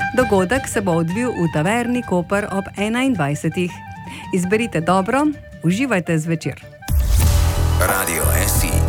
Dogodek se bo odvil v Taverni Koper ob 21. Izberite dobro, uživajte zvečer. Radio SI.